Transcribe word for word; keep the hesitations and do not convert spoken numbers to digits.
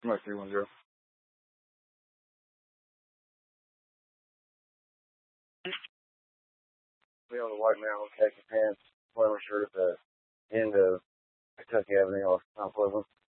Mike three one zero. We own a white man with khaki pants, flannel shirt at the end of Kentucky Avenue off Mount Pleasant.